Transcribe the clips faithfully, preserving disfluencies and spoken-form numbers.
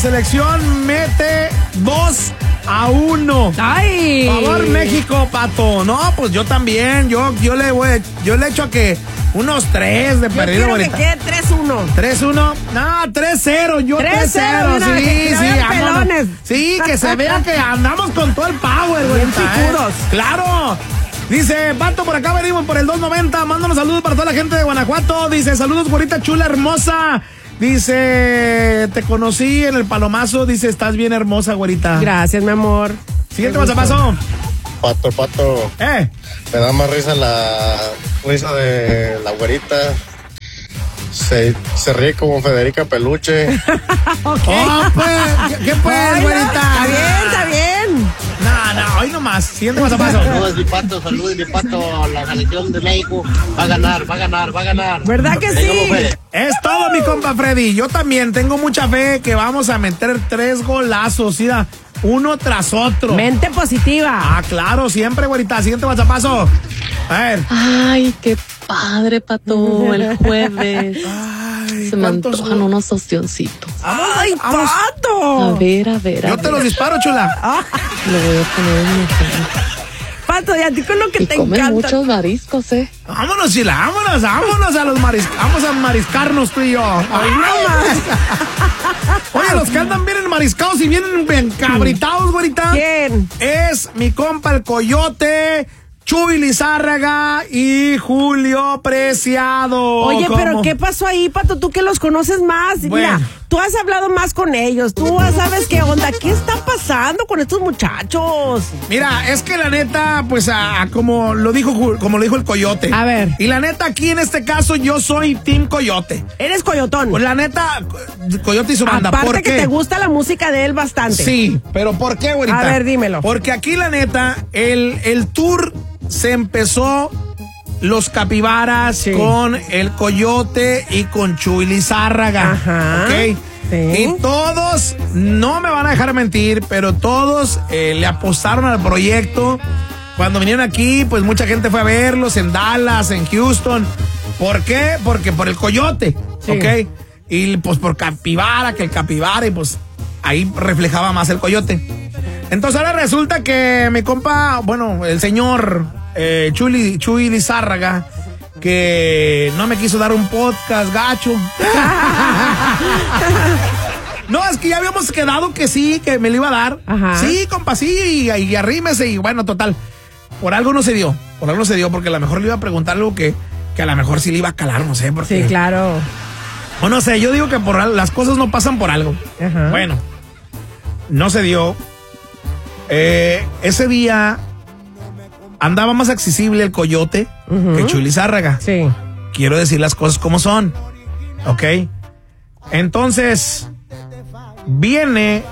selección mete dos a uno. ¡Ay! Favor México, Pato. No, pues yo también. Yo, yo le voy, yo le echo a que unos tres de Yo perdido quiero que ahorita. quede tres uno. tres uno. No, tres cero. Yo tres tres cero. cero. Sí, Que se sí. vean vámonos. pelones. Sí, que se vea que andamos con todo el power, güey. Bien picudos. ¿Eh? Claro. Dice, Pato, por acá venimos por el dos noventa. Mándanos saludos para toda la gente de Guanajuato. Dice, saludos, güerita chula, hermosa. Dice, te conocí en el Palomazo. Dice, estás bien hermosa, güerita. Gracias, mi amor. Siguiente paso. Pato, pato. Eh. Me da más risa la risa de la güerita. Se, se ríe como Federica Peluche. Okay. Oh, pues, ¿qué, qué pues, Ay, no, güerita? Está bien, está bien. No, no, hoy nomás. Siguiente paso. Saludos, mi Pato, saludos, mi Pato. La selección de México va a ganar, va a ganar, va a ganar. ¿Verdad que Tengamos sí? fe. Es todo, mi compa Freddy. Yo también tengo mucha fe que vamos a meter tres golazos, mira, uno tras otro. Mente positiva. Ah, claro, siempre, güerita. Siguiente paso. A ver. Ay, qué padre, Pato, el jueves. Ay, Se me ¿cuántos antojan son? unos ostioncitos. ¡Ay, vamos. A Pato! ver, a ver, a Yo te ver. los disparo, chula. Lo voy a poner en mi agenda. Pato, y a ti con lo que Y te comen encanta. muchos mariscos, ¿eh? Vámonos, chila, vámonos, vámonos a los maris... Vamos a mariscarnos tú y yo. Ay, no más. Oye, los que andan bien enmariscados y vienen encabritados, güerita. ¿Quién? Es mi compa el Coyote, Chuy Lizárraga y Julio Preciado. Oye, ¿Cómo? pero ¿qué pasó ahí, Pato? Tú que los conoces más. Bueno. Mira, tú has hablado más con ellos. Tú sabes qué onda. ¿Qué está pasando con estos muchachos? Mira, es que la neta, pues, a, a como lo dijo Ju- como lo dijo el Coyote. A ver. Y la neta, aquí en este caso, yo soy Team Coyote. Eres coyotón. Pues la neta, Coyote y su banda. Aparte ¿Por que qué? te gusta la música de él bastante. Sí, pero ¿por qué, güerita? A ver, dímelo. Porque aquí, la neta, el, el tour se empezó los Capibaras Sí. con el Coyote y con Chuy Lizárraga. Ajá. ¿Ok? Sí. Y todos, no me van a dejar mentir, pero todos eh, le apostaron al proyecto. Cuando vinieron aquí, pues mucha gente fue a verlos en Dallas, en Houston. ¿Por qué? Porque por el Coyote, Sí. ¿ok? Y pues por Capibara, que el Capibara, y pues ahí reflejaba más el Coyote. Entonces ahora resulta que mi compa, bueno, el señor eh, Chuy, Chuy Lizárraga, que no me quiso dar un podcast, gacho. No, es que ya habíamos quedado que sí, que me lo iba a dar. Ajá. Sí, compa, sí, y, y arrímese, y bueno, total. Por algo no se dio, por algo no se dio, porque a lo mejor le iba a preguntar algo que, que a lo mejor sí le iba a calar, no sé, porque... Sí, claro. O no sé, yo digo que por al- las cosas no pasan por algo. Ajá. Bueno, no se dio. Eh, ese día andaba más accesible el Coyote Ujú. que Chuy Lizárraga. Sí. Quiero decir las cosas como son. ¿Ok? Entonces, viene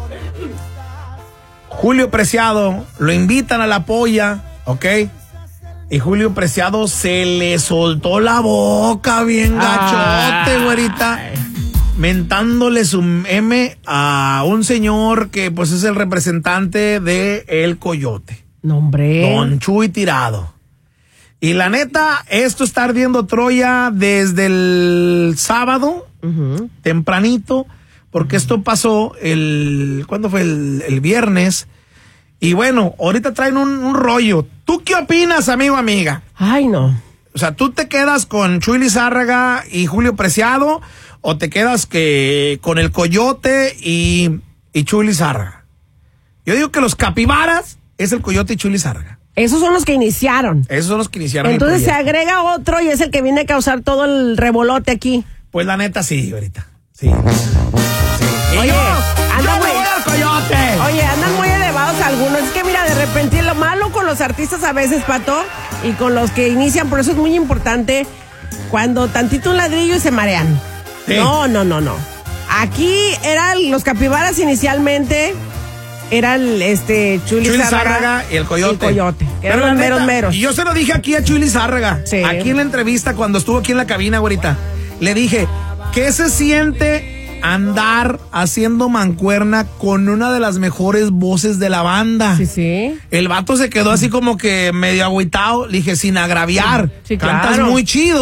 Julio Preciado, lo invitan a la polla, ¿ok? Y Julio Preciado se le soltó la boca bien gachote, Ay. güerita. Mentándole su M a un señor que pues es el representante de El Coyote. No, hombre. Don Chuy Tirado. Y la neta, esto está ardiendo Troya desde el sábado, Ujú. tempranito, porque esto pasó el, ¿cuándo fue? El, el viernes. Y bueno, ahorita traen un, un rollo. ¿Tú qué opinas, amigo, amiga? Ay, no. O sea, ¿tú te quedas con Chuy Lizárraga y Julio Preciado o te quedas que con el Coyote y, y Chuy Lizárraga? Yo digo que los Capibaras es el Coyote y Chuy Lizárraga. Esos son los que iniciaron. Esos son los que iniciaron Entonces el se proyecto. agrega otro y es el que viene a causar todo el revolote aquí. Pues la neta sí, ahorita. Sí. Sí. Oye, Y yo, anda yo me muy- voy al Coyote. Oye, andan muy elevados algunos. Es que mira, de repente lo malo con los artistas a veces, Pato, y con los que inician, por eso es muy importante cuando tantito un ladrillo y se marean. Sí. No, no, no, no. Aquí eran los Capibaras inicialmente, eran este Chuy Chuy Lizárraga Lizárraga y el Coyote. y Coyote, que eran Pero la los meros neta, meros. Y yo se lo dije aquí a Chuy Lizárraga. Sí. Aquí en la entrevista, cuando estuvo aquí en la cabina, güerita. Le dije, ¿qué se siente andar haciendo mancuerna con una de las mejores voces de la banda? Sí, sí. El vato se quedó así como que medio agüitado. Le dije, sin agraviar. Sí, Cantas claro. muy chido,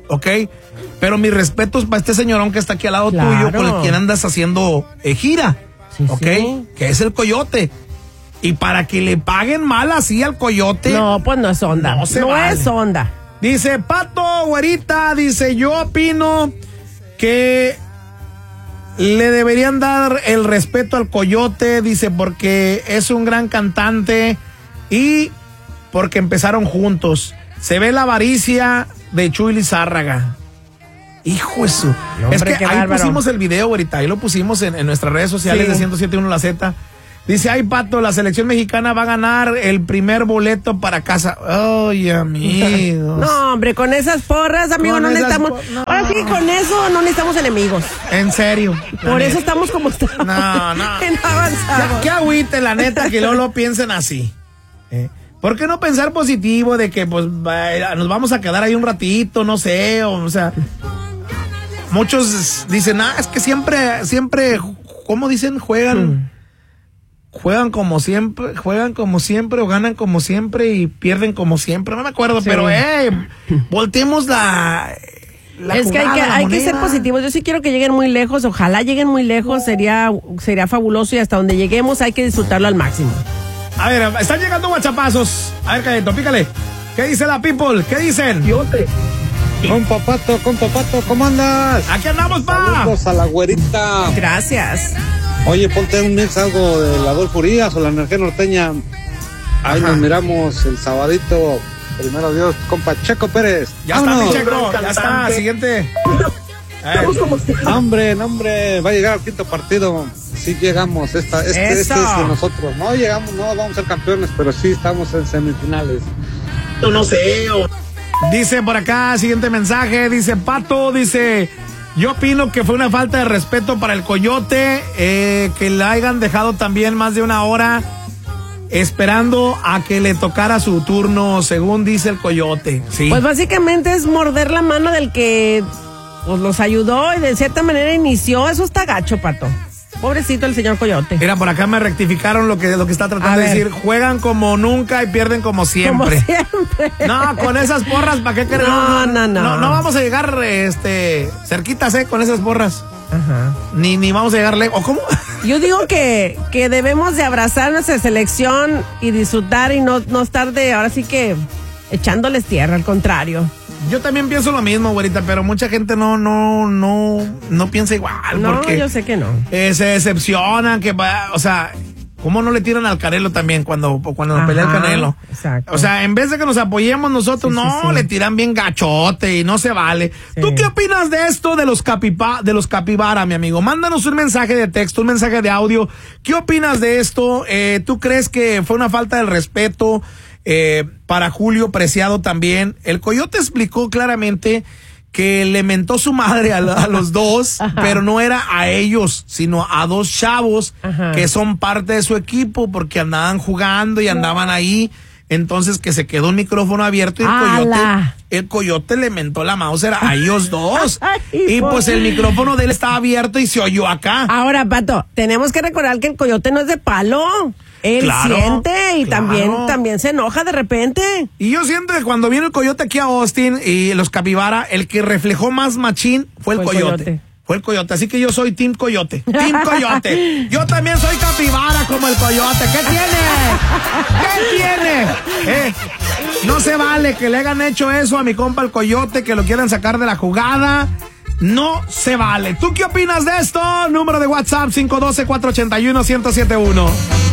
¿ok? Pero mis respetos para este señorón que está aquí al lado Claro. tuyo, con el quien andas haciendo eh, gira, Sí, ¿ok? sí. Que es el Coyote. Y para que le paguen mal así al Coyote. No, pues no es onda. No No, se vale. es onda. Dice, Pato, güerita, dice, yo opino que le deberían dar el respeto al Coyote, dice, porque es un gran cantante y porque empezaron juntos. Se ve la avaricia de Chuy Lizárraga. Hijo de su... No, es hombre, que qué ahí bárbaro. pusimos el video, güerita, ahí lo pusimos en, en nuestras redes sociales Sí. de ciento siete punto uno La Z. Dice, ay, Pato, la selección mexicana va a ganar el primer boleto para casa. Ay, amigo. No, hombre, con esas porras, amigo, Con no esas necesitamos. por- no. Ahora sí, con eso no necesitamos enemigos. En serio. la Por neta. eso estamos como estamos. No, no. Que no avanzamos. Ya, qué agüite, la neta, que luego lo piensen así. ¿Eh? ¿Por qué no pensar positivo de que pues va- nos vamos a quedar ahí un ratito, no sé, o, o sea, muchos dicen, ah, es que siempre, siempre, ¿cómo dicen? Juegan, juegan como siempre, juegan como siempre o ganan como siempre y pierden como siempre, no me acuerdo, Sí. pero, eh, volteemos la... la es que hay que, jugada, la hay que ser moneda. positivos. Yo sí quiero que lleguen muy lejos. Ojalá lleguen muy lejos. Sería, sería fabuloso y hasta donde lleguemos hay que disfrutarlo al máximo. A ver, están llegando guachapazos. A ver, Cayeto, pícale. ¿Qué dice la people? ¿Qué dicen? Compa Pato, compa Pato, ¿cómo andas? Aquí andamos, pa. Saludos a la güerita. Gracias. Oye, ponte un mix algo de la Adolfo Urias o la Energía Norteña. Ahí Ajá. nos miramos el sabadito. Primero Dios, compa Checo Pérez. Ya está, Vámonos. mi Checo. Ya está, siguiente. A ver. Hombre, no, hombre, va a llegar al quinto partido. Sí llegamos, esta, este, este es Eso. de nosotros. No llegamos, no vamos a ser campeones, pero sí estamos en semifinales. Dice por acá, siguiente mensaje. Dice Pato, dice, yo opino que fue una falta de respeto para el Coyote, eh, que le hayan dejado también más de una hora esperando a que le tocara su turno, según dice el Coyote. Sí. Pues básicamente es morder la mano del que pues, los ayudó y de cierta manera inició. Eso está gacho, Pato. Pobrecito el señor Coyote. Mira, por acá me rectificaron lo que, lo que está A tratando de ver. decir. Juegan como nunca y pierden como siempre. Como siempre. No, con esas porras, ¿para qué queremos? No, no, no. No, no vamos a llegar este, cerquitas, ¿eh? Con esas porras. Ajá. Ni, ni vamos a llegar lejos. ¿O cómo? Yo digo que, que debemos de abrazar nuestra selección y disfrutar y no, no estar de, ahora sí que echándoles tierra, al contrario. Yo también pienso lo mismo, güerita, pero mucha gente no, no, no, no piensa igual. No, porque yo sé que no. eh, se decepcionan, que va, o sea, ¿cómo no le tiran al Canelo también cuando, cuando nos Ajá, pelea el Canelo? exacto. O sea, en vez de que nos apoyemos nosotros, Sí, sí, no, sí. le tiran bien gachote y no se vale. Sí. ¿Tú qué opinas de esto de los capipa, de los capibara, mi amigo? Mándanos un mensaje de texto, un mensaje de audio. ¿Qué opinas de esto? Eh, ¿Tú crees que fue una falta de respeto eh, para Julio Preciado también? El Coyote explicó claramente que le mentó su madre a, a los dos, Ajá. pero no era a ellos, sino a dos chavos Ajá. que son parte de su equipo porque andaban jugando y andaban ahí. Entonces que se quedó un micrófono abierto y el Coyote, ¡Ala! el Coyote le mentó la Mauser a ellos dos. Ay, Y por- pues el micrófono de él estaba abierto y se oyó acá. Ahora, Pato, tenemos que recordar que el Coyote no es de palo. Él Claro, siente y claro. también, también se enoja de repente. Y yo siento que cuando vino el Coyote aquí a Austin y los capibara, el que reflejó más machín fue el Fue el Coyote. Coyote. Fue el Coyote, así que yo soy Team Coyote. Team Coyote. Yo también soy capibara como el Coyote. ¿Qué tiene? ¿Qué tiene? Eh, no se vale que le hayan hecho eso a mi compa el Coyote, que lo quieran sacar de la jugada. No se vale. ¿Tú qué opinas de esto? Número de WhatsApp cinco uno dos, cuatro ocho uno, uno cero siete uno.